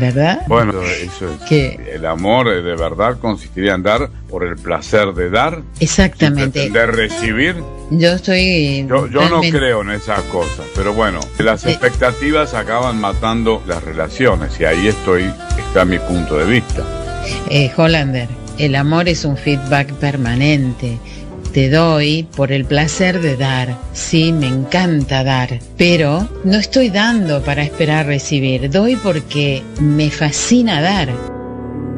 ¿verdad? Bueno, eso es. Que el amor de verdad consistiría en dar por el placer de dar. exactamente. De recibir. Yo estoy. Yo no realmente creo en esas cosas, pero bueno, las expectativas acaban matando las relaciones y ahí está mi punto de vista. Hollander, el amor es un feedback permanente. Te doy por el placer de dar. Sí, me encanta dar, pero no estoy dando para esperar recibir. Doy porque me fascina dar.